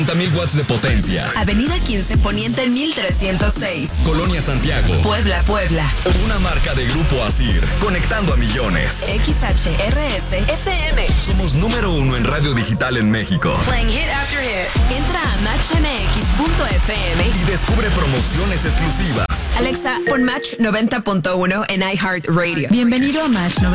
50,000 watts de potencia. Avenida 15 Poniente 1306. Colonia Santiago. Puebla, Puebla. Una marca de Grupo Asir, conectando a millones. XHRS FM. Somos número 1 en radio digital en México. Playing hit after hit. Entra a matchmx.fm y descubre promociones exclusivas. Alexa, pon Match 90.1 en iHeartRadio. Bienvenido a Match